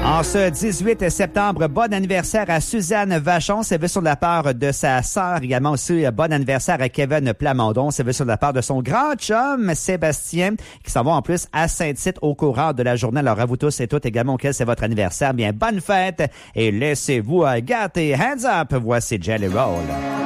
En ce 18 septembre, bon anniversaire à Suzanne Vachon. C'est vu sur la part de sa sœur. Également aussi, bon anniversaire à Kevin Plamondon. C'est vu sur la part de son grand chum, Sébastien, qui s'en va en plus à Saint-Tite au courant de la journée. Alors, à vous tous et toutes également auquel c'est votre anniversaire, bien, bonne fête et laissez-vous gâter. Hands up, voici Jelly Roll.